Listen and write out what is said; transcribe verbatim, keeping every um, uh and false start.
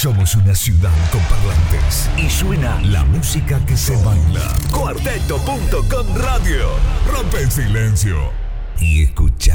Somos una ciudad con parlantes y suena la música que se baila. Cuarteto punto com Radio. Rompe el silencio y escucha.